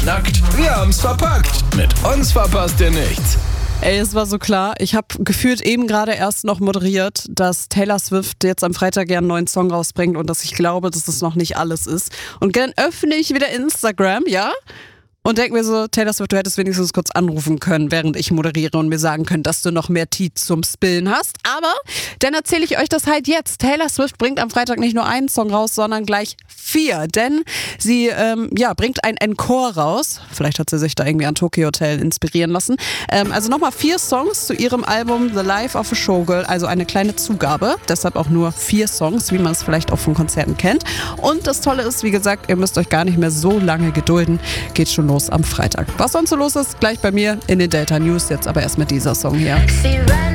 Nackt, wir haben's verpackt. Mit uns verpasst ihr nichts. Ey, es war so klar. Ich habe gefühlt eben gerade erst noch moderiert, dass Taylor Swift jetzt am Freitag ja einen neuen Song rausbringt und dass ich glaube, dass das noch nicht alles ist. Und dann öffne ich wieder Instagram, ja? Und denke mir so, Taylor Swift, du hättest wenigstens kurz anrufen können, während ich moderiere und mir sagen können, dass du noch mehr Tee zum Spillen hast. Aber dann erzähle ich euch das halt jetzt. Taylor Swift bringt am Freitag nicht nur einen Song raus, sondern gleich 4. Denn sie bringt ein Encore raus. Vielleicht hat sie sich da irgendwie an Tokyo Hotel inspirieren lassen. Also nochmal 4 Songs zu ihrem Album The Life of a Showgirl. Also eine kleine Zugabe. Deshalb auch nur 4 Songs, wie man es vielleicht auch von Konzerten kennt. Und das Tolle ist, wie gesagt, ihr müsst euch gar nicht mehr so lange gedulden. Geht schon los am Freitag. Was sonst so los ist, gleich bei mir in den Delta News. Jetzt aber erst mit dieser Song hier.